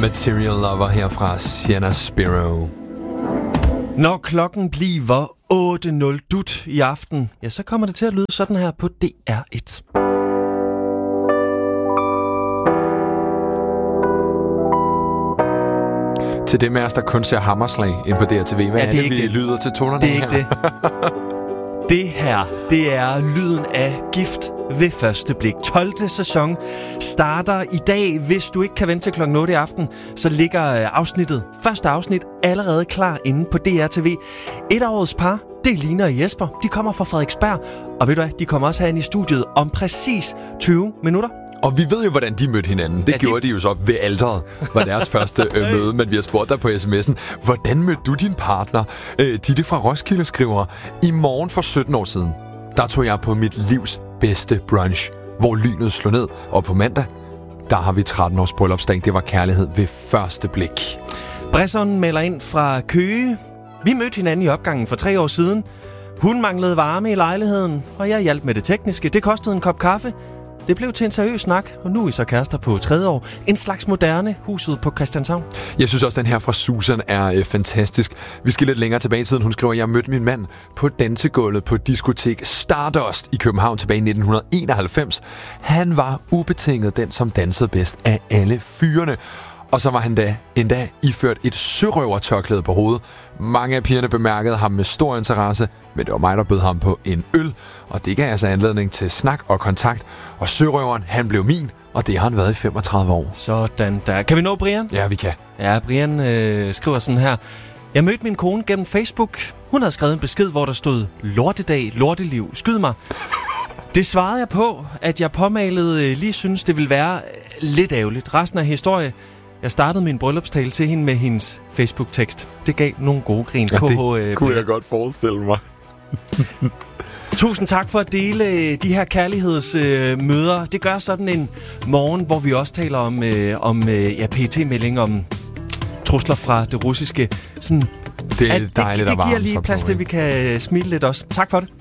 Material Lover her fra Sienna Spiro. Når klokken bliver 8.00 dut i aften, ja, så kommer det til at lyde sådan her på DR1. Til det med os, der kun ser hammerslag ind på DRTV. Hvad er det, vi lyder til tonerne her? Det er ikke det. Det her, det er lyden af Gift ved første blik. 12. sæson starter i dag. Hvis du ikke kan vente til klokken 8 i aften, så ligger første afsnit allerede klar inde på DRTV. Et af årets par, det er Line og Jesper. De kommer fra Frederiksberg. Og ved du hvad, de kommer også herinde i studiet om præcis 20 minutter. Og vi ved jo, hvordan de mødte hinanden. Det gjorde de jo så ved alteret, var deres første møde. Men vi har spurgt dig på sms'en, hvordan mødte du din partner? Ditte fra Roskilde skriver, i morgen for 17 år siden, der tog jeg på mit livs bedste brunch, hvor lynet slog ned. Og på mandag, der har vi 13 års bryllupsdag. Det var kærlighed ved første blik. Bresson melder ind fra Køge. Vi mødte hinanden i opgangen for 3 år siden. Hun manglede varme i lejligheden, og jeg hjalp med det tekniske. Det kostede en kop kaffe. Det blev til en seriøs snak, og nu er I så kærester på 3. år. En slags moderne huset på Christianshavn. Jeg synes også, den her fra Susan er fantastisk. Vi skal lidt længere tilbage i tiden. Hun skriver, jeg mødte min mand på dansegulvet på diskotek Stardust i København tilbage i 1991. Han var ubetinget den, som dansede bedst af alle fyrene. Og så var han endda iført et sørøvertørklæde på hovedet. Mange af pigerne bemærkede ham med stor interesse, men det var mig, der bød ham på en øl. Og det gav altså anledning til snak og kontakt. Og sørøveren, han blev min, og det har han været i 35 år. Sådan der. Kan vi nå Brian? Ja, vi kan. Ja, Brian skriver sådan her. Jeg mødte min kone gennem Facebook. Hun havde skrevet en besked, hvor der stod, lortedag, lorteliv, skyd mig. Det svarede jeg på, at jeg påmalede lige synes, det ville være lidt ærgerligt. Resten af historie. Jeg startede min bryllupstale til hende med hendes Facebook-tekst. Det gav nogle gode grin. Ja, det kunne jeg godt forestille mig. Tusind tak for at dele de her kærlighedsmøder. Det gør sådan en morgen, hvor vi også taler om PET-melding om trusler fra det russiske. Sådan, det er dejligt det giver lige plads til, at vi kan smile lidt også. Tak for det.